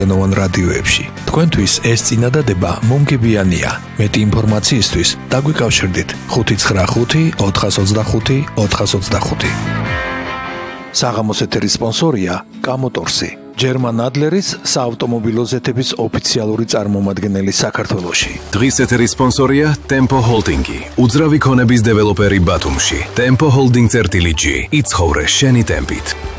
ნოვან რადიოებში. თქვენთვის ეს წინადადება მომგებიანია. მეტი ინფორმაციისთვის დაგვიკავშირდით 595 425 425. საღამოს ეთერის სპონსორია კამოტორსი. ჯერმან ადლერის საავტომობილო ზეთების ოფიციალური წარმომადგენელი საქართველოში. დღის ეთერის სპონსორია Tempo Holding-ი, უძრავი ქონების დეველოპერი ბათუმში. Tempo Holding-ი იცხოვრე შენი ტემპით.